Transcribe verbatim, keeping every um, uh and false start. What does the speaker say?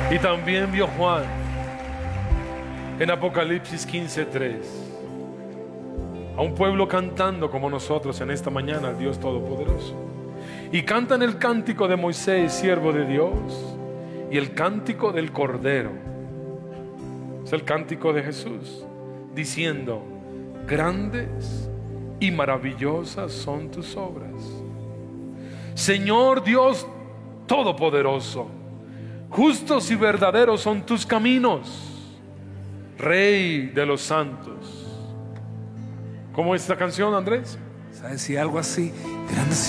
Y también vio Juan en Apocalipsis quince tres a un pueblo cantando como nosotros en esta mañana al Dios Todopoderoso. Y cantan el cántico de Moisés, siervo de Dios, y el cántico del Cordero. Es el cántico de Jesús, diciendo: grandes y maravillosas son tus obras, Señor Dios Todopoderoso. Justos y verdaderos son tus caminos, Rey de los santos. ¿Cómo es esta canción, Andrés? ¿Sabes si algo así? Grandes